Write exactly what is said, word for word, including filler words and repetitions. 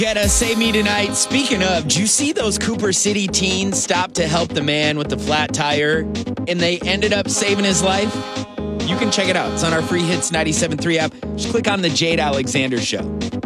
Get a Save Me Tonight. Speaking of, did you see those Cooper City teens stop to help the man with the flat tire and they ended up saving his life? You can check it out. It's on our free Hits ninety-seven point three app. Just click on the Jade Alexander Show.